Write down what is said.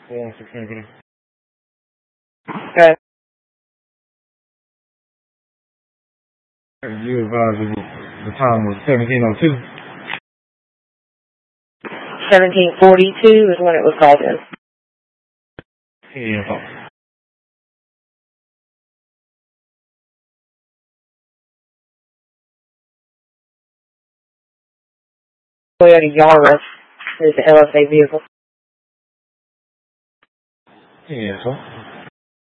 416 Okay. You advised the time was 17:02. 1742 is when it was called in. Yeah. Toyota Yaris is the LSA vehicle. Yeah.